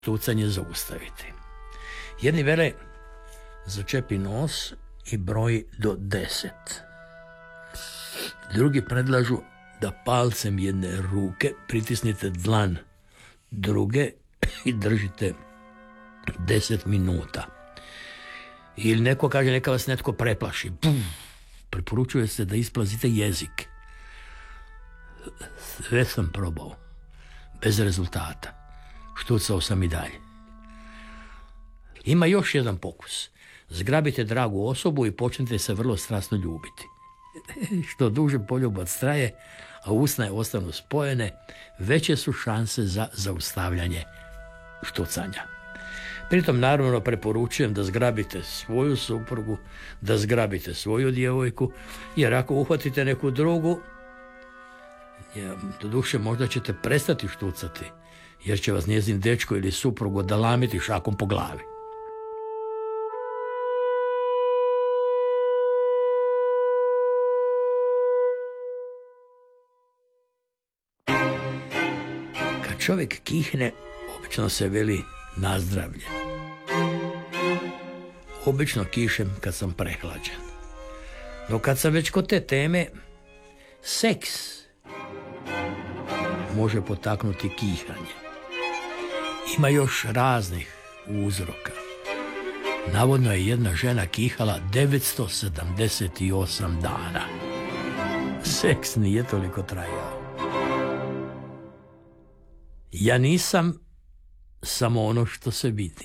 štucanje zaustaviti. Jedni vele začepi nos i broji do 10. Drugi predlažu da palcem jedne ruke pritisnite dlan druge i držite 10 minuta. Ili neko kaže neka vas netko preplaši. Preporučuje se da isplazite jezik. Sve sam probao. Bez rezultata. Štucao sam i dalje. Ima još jedan pokus. Zgrabite dragu osobu i počnite se vrlo strasno ljubiti. Što duže poljubac traje, a usne ostanu spojene, veće su šanse za zaustavljanje štucanja. Pritom naravno preporučujem da zgrabite svoju suprugu, da zgrabite svoju djevojku, jer ako uhvatite neku drugu, doduše možda ćete prestati štucati, jer će vas njezin dečko ili suprug odalamiti šakom po glavi. Kad čovjek kihne, obično se veli nazdravlje. Obično kišem kad sam prehlađen. No kad sam već kod te teme, seks može potaknuti kihanje. Ima još raznih uzroka. Navodno je jedna žena kihala 978 dana. Seks nije toliko trajao. Ja nisam samo ono što se vidi.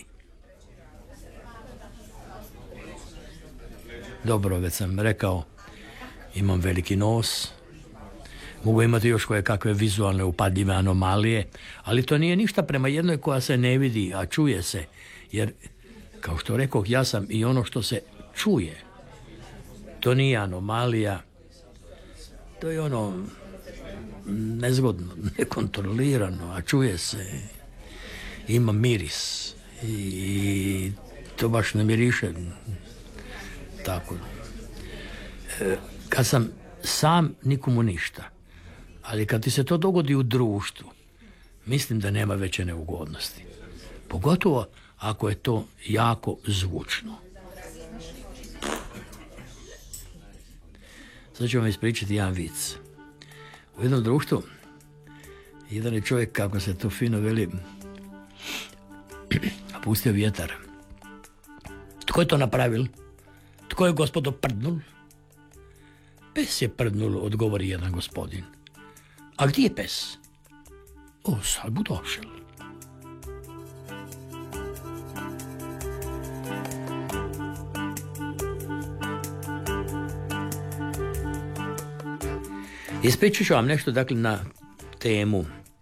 Dobro, već sam rekao, imam veliki nos, mogu imati još koje kakve vizualne upadljive anomalije, ali to nije ništa prema jednoj koja se ne vidi, a čuje se, jer, kao što rekoh, ja sam i ono što se čuje. To nije anomalija, to je ono nezgodno, nekontrolirano, a čuje se, ima miris i to baš ne miriše tako. Kad sam sam, nikomu ništa. Ali kad ti se to dogodi u društvu, mislim da nema veće neugodnosti. Pogotovo ako je to jako zvučno. Sad ću vam ispričati jedan vic. U jednom društvu jedan je čovjek, kako se to fino veli, pustio vjetar. Tko je to napravil? Tko je gospodo prdnul? Pes je prdnul, odgovori jedan gospodin. A gdje je pes? O, sad bu došel. Ispričat ću vam nešto, dakle, na temu.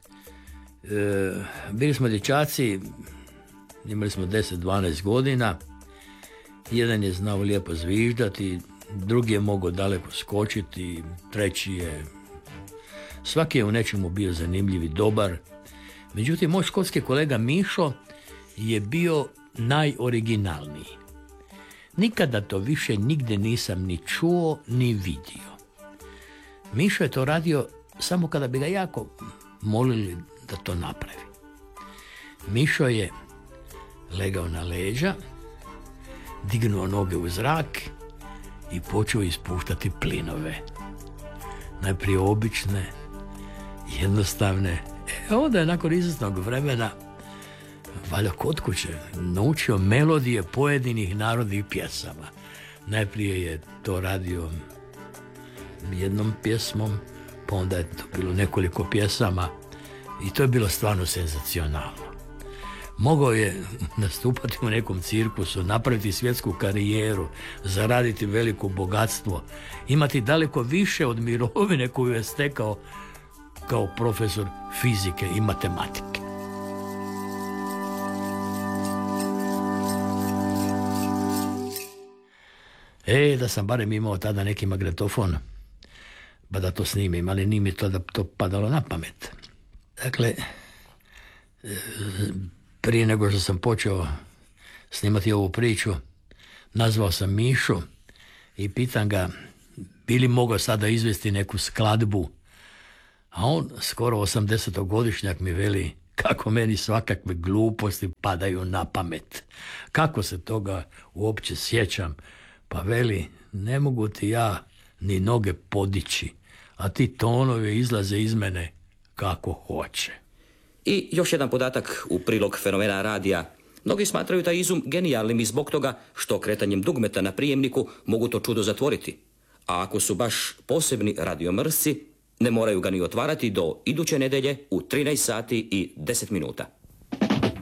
Bili smo dječaci, imali smo 10-12 godina, jedan je znao lijepo zviždati, drugi je mogao daleko skočiti, treći je... Svaki je u nečemu bio zanimljiv i dobar. Međutim, moj školski kolega Mišo je bio najoriginalniji. Nikada to više nigdje nisam ni čuo, ni vidio. Mišo je to radio samo kada bi ga jako molili da to napravi. Mišo je legao na leđa, dignuo noge u zrak i počeo ispuštati plinove. Najprije obične, jednostavne. Onda je nakon izvjesnog vremena, valjda kod kuće, naučio melodije pojedinih narodnih pjesama. Najprije je to radio jednom pjesmom, pa onda je to bilo nekoliko pjesama i to je bilo stvarno senzacionalno. Mogao je nastupati u nekom cirkusu, napraviti svjetsku karijeru, zaraditi veliko bogatstvo, imati daleko više od mirovine koju je stekao kao profesor fizike i matematike. Da sam barem imao tada neki magnetofon, pa da to snimim, ali nije mi to da to padalo na pamet. Dakle, prije nego što sam počeo snimati ovu priču, nazvao sam Mišu i pitam ga bi li mogao sada izvesti neku skladbu, a on, skoro 80-godišnjak, mi veli, kako meni svakakve gluposti padaju na pamet. Kako se toga uopće sjećam? Pa veli, ne mogu ti ja ni noge podići, a ti tonovi izlaze iz mene kako hoće. I još jedan podatak u prilog fenomena radija. Mnogi smatraju taj izum genijalnim i zbog toga što kretanjem dugmeta na prijemniku mogu to čudo zatvoriti. A ako su baš posebni radiomrsci, ne moraju ga ni otvarati do iduće nedjelje u 13 sati i 10 minuta.